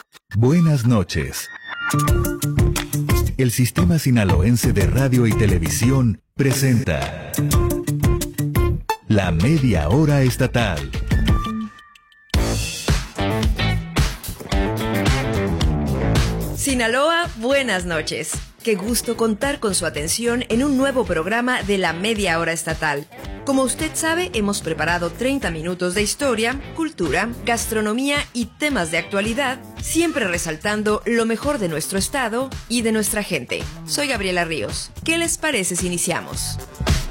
Buenas noches. El Sistema Sinaloense de Radio y Televisión presenta La Media Hora Estatal. Sinaloa, buenas noches. Qué gusto contar con su atención en un nuevo programa de La Media Hora Estatal. Como usted sabe, hemos preparado 30 minutos de historia, cultura, gastronomía y temas de actualidad, siempre resaltando lo mejor de nuestro estado y de nuestra gente. Soy Gabriela Ríos. ¿Qué les parece si iniciamos?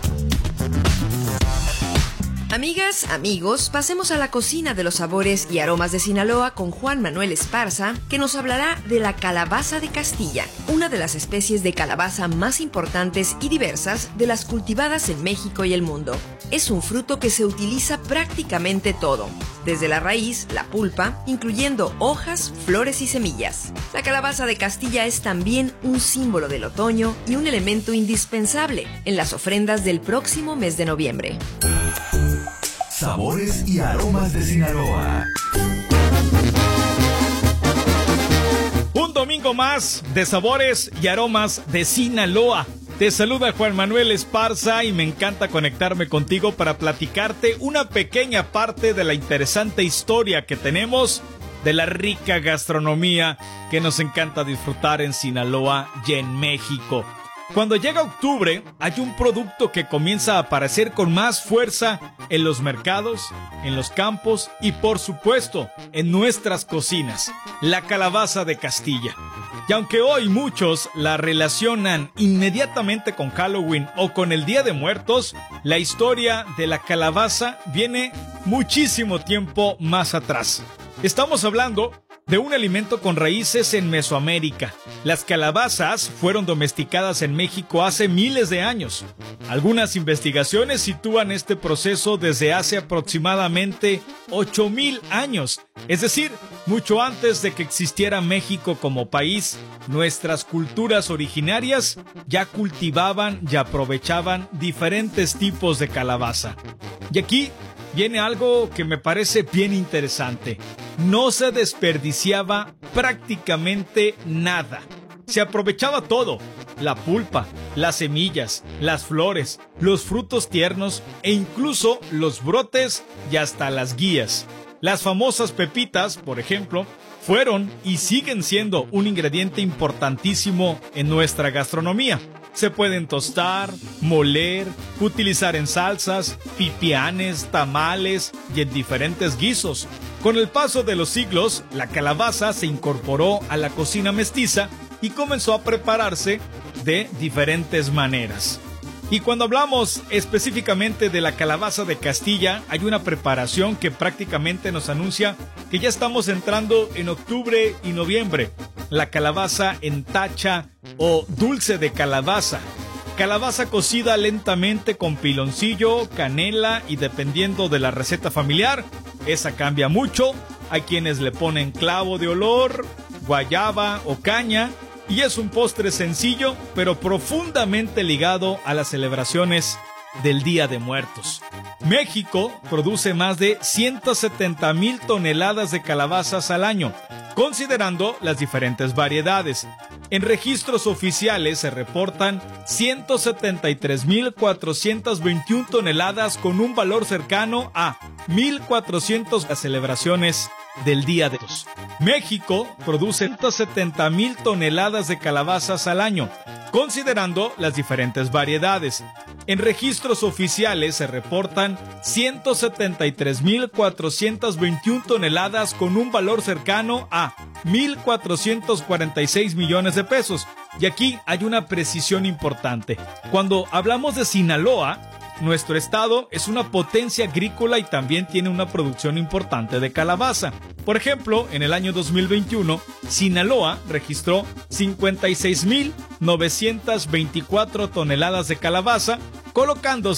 Amigas, amigos, pasemos a la cocina de los sabores y aromas de Sinaloa con Juan Manuel Esparza, que nos hablará de la calabaza de Castilla, una de las especies de calabaza más importantes y diversas de las cultivadas en México y el mundo. Es un fruto que se utiliza prácticamente todo, desde la raíz, la pulpa, incluyendo hojas, flores y semillas. La calabaza de Castilla es también un símbolo del otoño y un elemento indispensable en las ofrendas del próximo mes de noviembre. Sabores y aromas de Sinaloa. Un domingo más de sabores y aromas de Sinaloa. Te saluda Juan Manuel Esparza y me encanta conectarme contigo para platicarte una pequeña parte de la interesante historia que tenemos de la rica gastronomía que nos encanta disfrutar en Sinaloa y en México. Cuando llega octubre, hay un producto que comienza a aparecer con más fuerza en los mercados, en los campos y, por supuesto, en nuestras cocinas, la calabaza de Castilla. Y aunque hoy muchos la relacionan inmediatamente con Halloween o con el Día de Muertos, la historia de la calabaza viene muchísimo tiempo más atrás. Estamos hablando de un alimento con raíces en Mesoamérica. Las calabazas fueron domesticadas en México hace miles de años. Algunas investigaciones sitúan este proceso desde hace aproximadamente 8,000 años. Es decir, mucho antes de que existiera México como país, nuestras culturas originarias ya cultivaban y aprovechaban diferentes tipos de calabaza. Y aquí viene algo que me parece bien interesante. No se desperdiciaba prácticamente nada. Se aprovechaba todo: la pulpa, las semillas, las flores, los frutos tiernos e incluso los brotes y hasta las guías. Las famosas pepitas, por ejemplo, fueron y siguen siendo un ingrediente importantísimo en nuestra gastronomía. Se pueden tostar, moler, utilizar en salsas, pipianes, tamales y en diferentes guisos. Con el paso de los siglos, la calabaza se incorporó a la cocina mestiza y comenzó a prepararse de diferentes maneras. Y cuando hablamos específicamente de la calabaza de Castilla, hay una preparación que prácticamente nos anuncia que ya estamos entrando en octubre y noviembre. La calabaza en tacha o dulce de calabaza. Calabaza cocida lentamente con piloncillo, canela y dependiendo de la receta familiar, esa cambia mucho. Hay quienes le ponen clavo de olor, guayaba o caña. Y es un postre sencillo, pero profundamente ligado a las celebraciones del Día de Muertos. México produce más de 170,000 toneladas de calabazas al año, considerando las diferentes variedades. En registros oficiales se reportan 173,421 toneladas con un valor cercano a 1,400 las celebraciones del Día de Muertos. México produce 170,000 toneladas de calabazas al año, considerando las diferentes variedades. En registros oficiales se reportan 173,421 toneladas con un valor cercano a 1,446 millones de pesos. Y aquí hay una precisión importante. Cuando hablamos de Sinaloa, nuestro estado es una potencia agrícola y también tiene una producción importante de calabaza. Por ejemplo, en el año 2021, Sinaloa registró 56,924 toneladas de calabaza, colocándose